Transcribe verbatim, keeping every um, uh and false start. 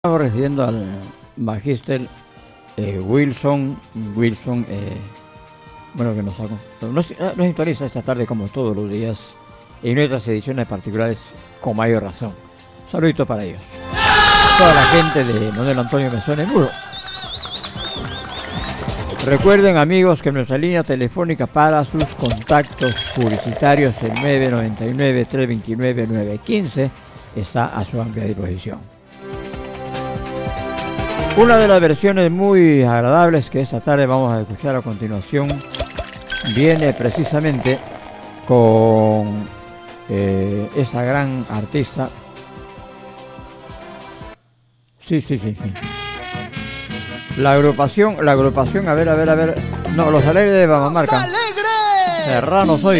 Estamos refiriendo al magíster eh, Wilson, Wilson, eh, bueno, que nos, nos, nos actualiza esta tarde como todos los días en nuestras ediciones particulares con mayor razón. Saludito para ellos. Toda la gente de Manuel Antonio Mesón en Muro. Recuerden, amigos, que nuestra línea telefónica para sus contactos publicitarios, el nueve nueve nueve, tres dos nueve, nueve uno cinco, está a su amplia disposición. Una de las versiones muy agradables que esta tarde vamos a escuchar a continuación viene precisamente con eh, esa gran artista. Sí, sí, sí, sí. La agrupación, la agrupación, a ver, a ver, a ver. No, los Alegres de Bamamarca. Serrano soy.